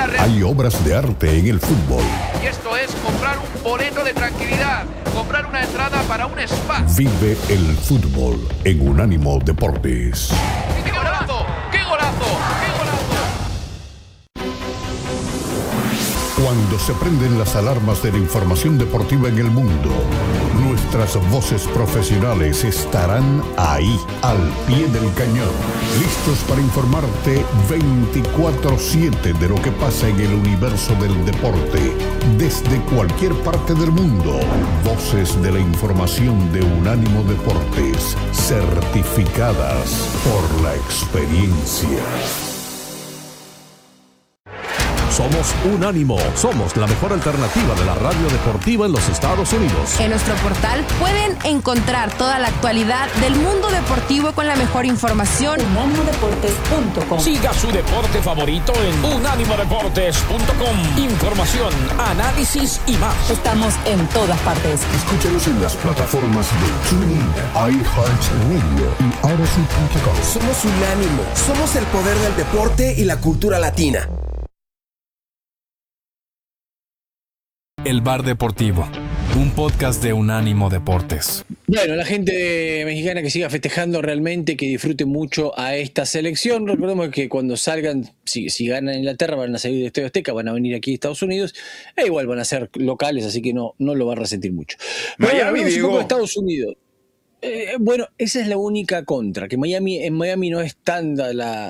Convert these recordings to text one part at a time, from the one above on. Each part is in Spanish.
la realidad. Hay obras de arte en el fútbol. Y esto es comprar un boleto de tranquilidad, comprar una entrada para un spa. Vive el fútbol en Unánimo Deportes. ¡Qué golazo! ¡Qué golazo! ¡Qué golazo! Cuando se prenden las alarmas de la información deportiva en el mundo, nuestras voces profesionales estarán ahí, al pie del cañón, listos para informarte 24/7 de lo que pasa en el universo del deporte, desde cualquier parte del mundo. Voces de la información de Unánimo Deportes, certificadas por la experiencia. Somos Unánimo, somos la mejor alternativa de la radio deportiva en los Estados Unidos. En nuestro portal pueden encontrar toda la actualidad del mundo deportivo con la mejor información. unánimodeportes.com. Siga su deporte favorito en unánimodeportes.com. Información, análisis y más. Estamos en todas partes. Escúchanos en las plataformas de TuneIn, iHeartRadio y Odyssey.com. Somos Unánimo, somos el poder del deporte y la cultura latina. El Bar Deportivo, un podcast de Unánimo Deportes. Bueno, la gente mexicana que siga festejando realmente, que disfrute mucho a esta selección. Recordemos que cuando salgan, si ganan Inglaterra, van a salir de Estadio Azteca, van a venir aquí a Estados Unidos, e igual van a ser locales, así que no lo va a resentir mucho. Miami, bueno, digo. Estados Unidos. Bueno, esa es la única contra, que en Miami no es tan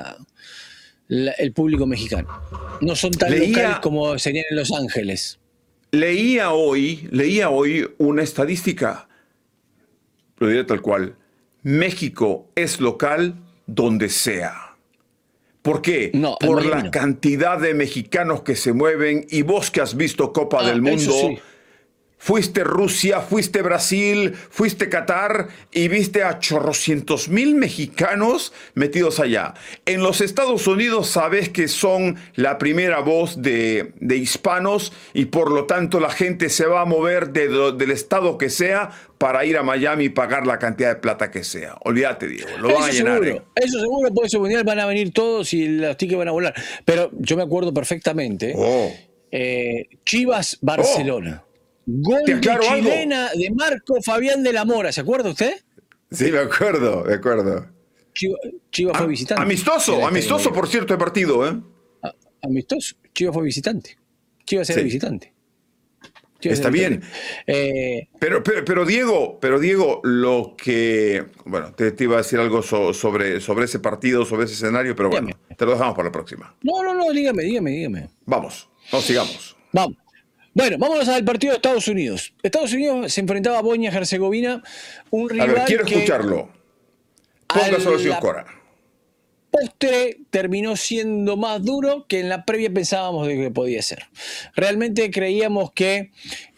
el público mexicano. No son tan locales como serían en Los Ángeles. Leía hoy una estadística, lo diré tal cual. México es local donde sea. ¿Por qué? Por la cantidad de mexicanos que se mueven, y vos que has visto Copa del Mundo, sí. Fuiste Rusia, fuiste Brasil, fuiste Qatar y viste a chorrocientos mil mexicanos metidos allá. En los Estados Unidos sabes que son la primera voz de hispanos, y por lo tanto la gente se va a mover del estado que sea para ir a Miami y pagar la cantidad de plata que sea. Olvídate, Diego, lo van a llenar. Eso seguro, por ese mundial van a venir todos y los tickets van a volar. Pero yo me acuerdo perfectamente. Chivas Barcelona. Gol de chilena de Marco Fabián de la Mora, ¿se acuerda usted? Sí, me acuerdo. Chivas fue visitante. Amistoso por cierto el partido, ¿eh? Amistoso. Chivas fue visitante. Chivas era visitante. Está bien. Pero Diego, lo que... Bueno, te iba a decir algo sobre ese partido, sobre ese escenario, pero bueno, te lo dejamos para la próxima. No, dígame. Vamos, sigamos. Vamos. Bueno, vámonos al partido de Estados Unidos. Estados Unidos se enfrentaba a Bosnia-Herzegovina, un rival. A ver, quiero escucharlo. Ponga solución, Cora. Postre terminó siendo más duro que en la previa pensábamos de que podía ser. Realmente creíamos que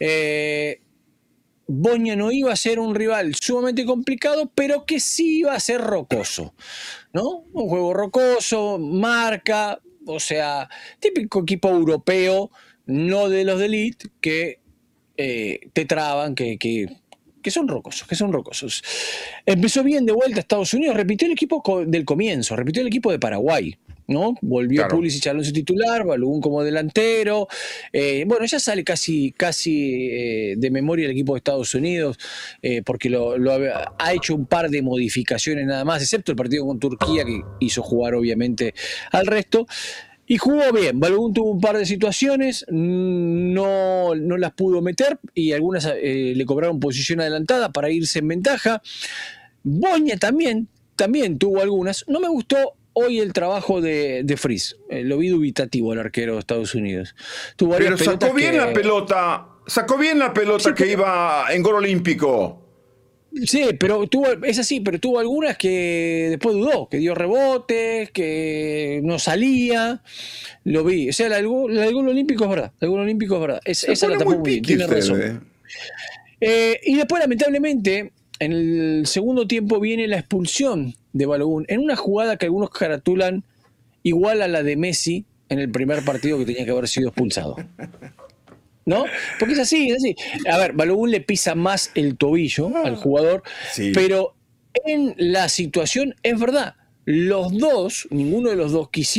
Bosnia no iba a ser un rival sumamente complicado, pero que sí iba a ser rocoso, ¿no? Un juego rocoso, marca, o sea, típico equipo europeo, no de los de elite, que te traban, que son rocosos, Empezó bien de vuelta a Estados Unidos, repitió el equipo del comienzo, repitió el equipo de Paraguay, ¿no? Volvió Pulisic al once titular, Balogun como delantero. Bueno, ya sale casi de memoria el equipo de Estados Unidos, porque ha hecho un par de modificaciones nada más, excepto el partido con Turquía, que hizo jugar obviamente al resto. Y jugó bien. Balogun tuvo un par de situaciones, no las pudo meter, y algunas le cobraron posición adelantada para irse en ventaja. Bosnia también tuvo algunas. No me gustó hoy el trabajo de Fries. Lo vi dubitativo, el arquero de Estados Unidos. Pero sacó bien la pelota Sí, que iba en gol olímpico. Sí, pero tuvo algunas que después dudó, que dio rebotes, que no salía. Lo vi. O sea, el gol olímpico es verdad. Esa la tapó muy bien, tiene razón. Y después, lamentablemente, en el segundo tiempo viene la expulsión de Balogun en una jugada que algunos caratulan igual a la de Messi en el primer partido, que tenía que haber sido expulsado. ¿No? Porque es así. A ver, Balogun le pisa más el tobillo al jugador, pero en la situación es verdad. Ninguno de los dos quisieron